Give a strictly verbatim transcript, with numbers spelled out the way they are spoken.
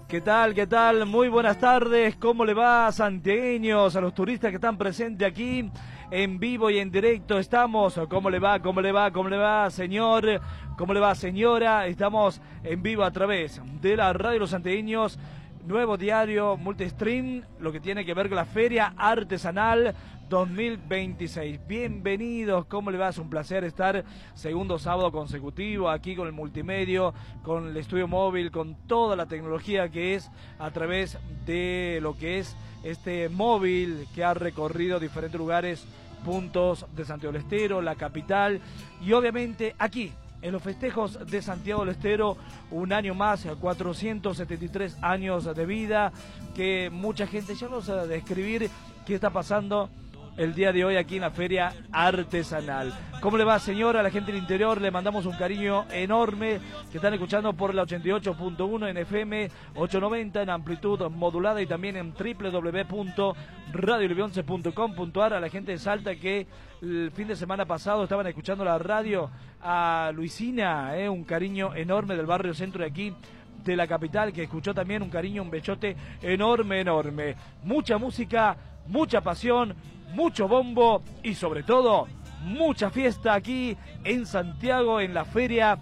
¿Qué tal? ¿Qué tal? Muy buenas tardes. ¿Cómo le va, santiagueños? A los turistas que están presentes aquí en vivo y en directo estamos. ¿Cómo le va? ¿Cómo le va? ¿Cómo le va, señor? ¿Cómo le va, señora? Estamos en vivo a través de la radio de los santiagueños. Nuevo diario multistream, lo que tiene que ver con la Feria Artesanal dos mil veintiséis. Bienvenidos, ¿cómo le va? Es un placer estar segundo sábado consecutivo aquí con el multimedio, con el estudio móvil, con toda la tecnología que es a través de lo que es este móvil que ha recorrido diferentes lugares, puntos de Santiago del Estero, la capital y obviamente aquí en los festejos de Santiago del Estero, un año más, cuatrocientos setenta y tres años de vida, que mucha gente ya no sabe describir qué está pasando el día de hoy aquí en la Feria Artesanal. ¿Cómo le va, señora? A la gente del interior le mandamos un cariño enorme, que están escuchando por la ochenta y ocho punto uno en F M, ochocientos noventa en amplitud modulada y también en doble u doble u doble u punto radio libionce punto com punto a r. A la gente de Salta que el fin de semana pasado estaban escuchando la radio, a Luisina, eh, un cariño enorme del barrio centro de aquí, de la capital, que escuchó también un cariño, un bechote enorme, enorme. Mucha música, mucha pasión, mucho bombo y sobre todo mucha fiesta aquí en Santiago en la Feria